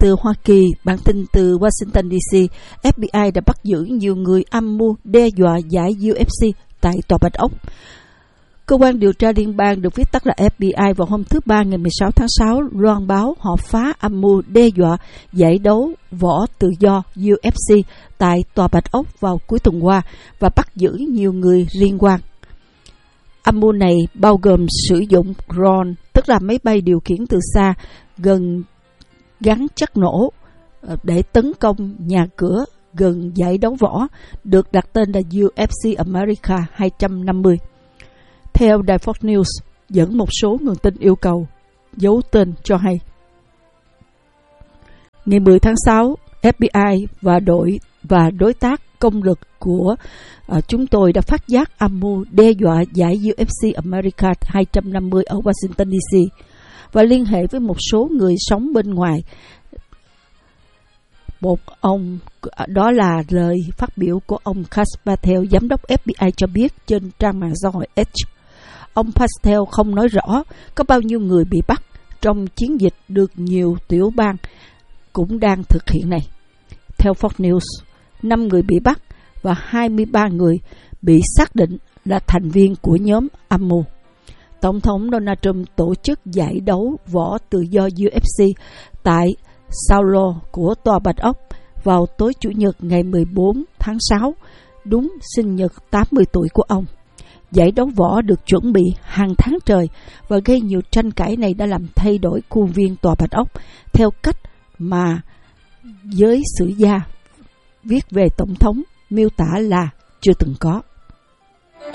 từ Hoa Kỳ, bản tin từ Washington DC, FBI đã bắt giữ nhiều người âm mưu đe dọa giải UFC tại Tòa Bạch Ốc. Cơ quan điều tra liên bang được viết tắt là FBI vào hôm thứ Ba ngày 16 tháng 6 loan báo họ phá âm mưu đe dọa giải đấu võ tự do UFC tại Tòa Bạch Ốc vào cuối tuần qua và bắt giữ nhiều người liên quan. Âm mưu này bao gồm sử dụng drone, tức là máy bay điều khiển từ xa gắn chất nổ để tấn công nhà cửa gần giải đấu võ, được đặt tên là UFC America 250. Theo đài Fox News, dẫn một số nguồn tin yêu cầu giấu tên cho hay. Ngày 10 tháng 6, FBI và đối tác công lực của chúng tôi đã phát giác âm mưu đe dọa giải UFC America 250 ở Washington DC và liên hệ với một số người sống bên ngoài. Đó là lời phát biểu của ông Kash Patel, giám đốc FBI cho biết trên trang mạng xã hội X. Ông Patel không nói rõ có bao nhiêu người bị bắt trong chiến dịch được nhiều tiểu bang cũng đang thực hiện này. Theo Fox News, 5 người bị bắt và 23 người bị xác định là thành viên của nhóm âm mưu. Tổng thống Donald Trump tổ chức giải đấu võ tự do UFC tại Saulo của Tòa Bạch Ốc vào tối Chủ nhật ngày 14 tháng 6, đúng sinh nhật 80 tuổi của ông. Giải đấu võ được chuẩn bị hàng tháng trời và gây nhiều tranh cãi này đã làm thay đổi khuôn viên Tòa Bạch Ốc theo cách mà giới sử gia viết về Tổng thống miêu tả là chưa từng có.